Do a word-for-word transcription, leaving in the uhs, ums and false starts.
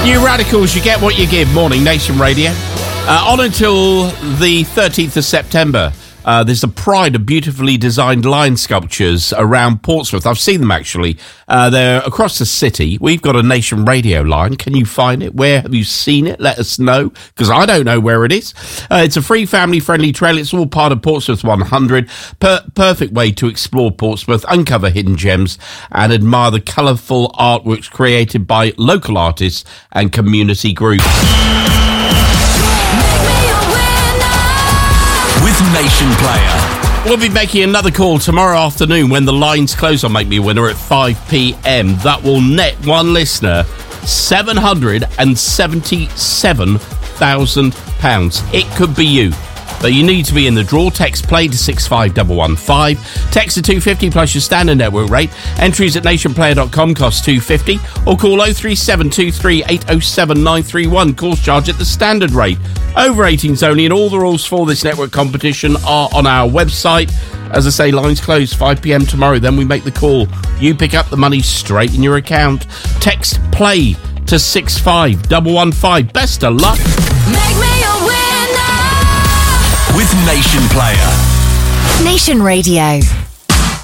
New Radicals, you get what you give. Morning Nation Radio. Uh, on until the thirteenth of September. Uh, there's a pride of beautifully designed lion sculptures around Portsmouth. I've seen them, actually. Uh, they're across the city. We've got a Nation Radio line. Can you find it? Where have you seen it? Let us know, because I don't know where it is. Uh, it's a free, family-friendly trail. It's all part of Portsmouth one hundred. Per- perfect way to explore Portsmouth, uncover hidden gems, and admire the colourful artworks created by local artists and community groups. With Nation Player. We'll be making another call tomorrow afternoon when the lines close on Make Me a Winner at five p.m. That will net one listener seven hundred seventy-seven thousand pounds. It could be you. But you need to be in the draw. Text play to six five one one five. Text to two fifty plus your standard network rate. Entries at nation player dot com cost two fifty. Or call oh three seven two three eight oh seven nine three one. Calls charge at the standard rate. Over eighteens only, and all the rules for this network competition are on our website. As I say, lines close five p.m. tomorrow. Then we make the call. You pick up the money straight in your account. Text play to six five one one five. Best of luck. Make me a winner with Nation Player. Nation Radio.